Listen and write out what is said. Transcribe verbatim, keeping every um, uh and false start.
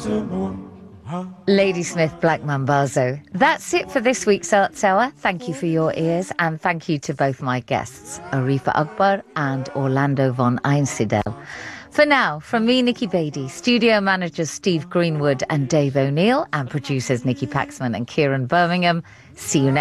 Ladysmith Black Mambazo. That's it for this week's Arts Hour. Thank you for your ears, and thank you to both my guests, Arifa Akbar and Orlando von Einsiedel. For now, from me, Nikki Beattie, studio managers Steve Greenwood and Dave O'Neill, and producers Nikki Paxman and Kieran Birmingham, see you next